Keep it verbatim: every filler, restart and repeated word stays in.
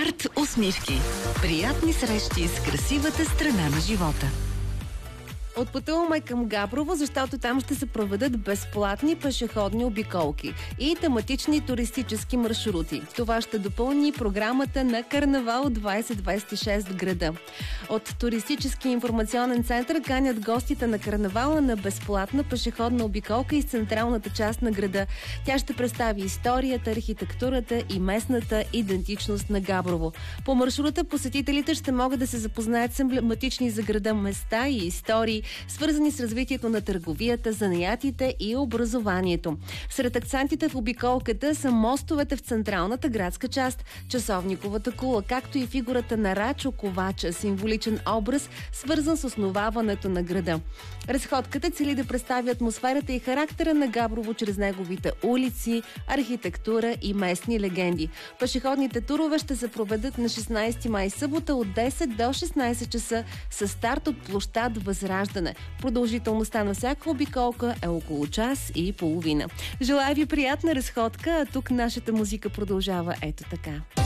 Арт усмивки. Приятни срещи с красивата страна на живота. Отпътуваме към Габрово, защото там ще се проведат безплатни пешеходни обиколки и тематични туристически маршрути. Това ще допълни програмата на Карнавал двайсет двайсет и шест в града. От Туристически информационен център канят гостите на Карнавала на безплатна пешеходна обиколка из централната част на града. Тя ще представи историята, архитектурата и местната идентичност на Габрово. По маршрута посетителите ще могат да се запознаят с емблематични за града места и истории, свързани с развитието на търговията, занаятите и образованието. Сред акцентите в обиколката са мостовете в централната градска част, часовниковата кула, както и фигурата на Рачо Ковача, символичен образ, свързан с основаването на града. Разходката цели да представи атмосферата и характера на Габрово чрез неговите улици, архитектура и местни легенди. Пешеходните турове ще се проведат на шестнайсети май, събота, от десет до шестнайсет часа с старт от площад Възраждане. Продължителността на всяка обиколка е около час и половина. Желая ви приятна разходка, а тук нашата музика продължава ето така.